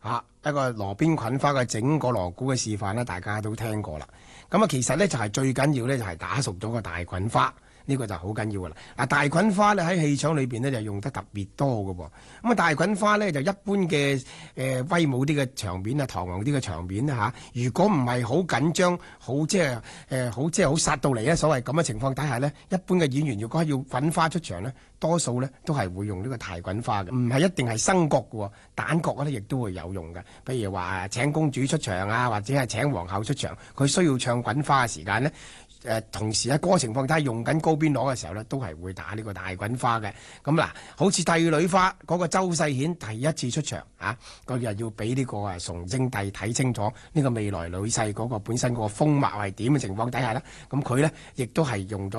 一個羅邊菌花嘅整個鑼鼓嘅示範呢，大家都聽過啦。咁其實呢，就係最緊要呢，就係打熟咗個大菌花。呢個就好緊要噶啦！大菌花咧喺戲場裏邊呢，就用得特別多嘅喎。咁大菌花呢，就一般嘅威武啲嘅場面啊，堂皇啲嘅場面呢，如果唔係好緊張，好好殺到嚟呢，所謂咁嘅情況底下呢，一般嘅演員如果要滾花出場呢，多數呢都係會用呢個大菌花嘅，唔係一定係生角嘅喎，旦角呢亦都會有用嘅。譬如話請公主出場啊，或者係請皇后出場，佢需要唱滾花嘅時間呢。同時喺嗰個情況底下用緊高邊鑼嘅時候呢，都係會打呢個大滾花嘅。咁嗱，好似帝女花嗰個周世顯第一次出場佢又要俾呢個崇禎帝睇清楚呢個未來女婿嗰個本身嗰個風貌係點嘅情況底下呢，咁佢呢亦都係用咗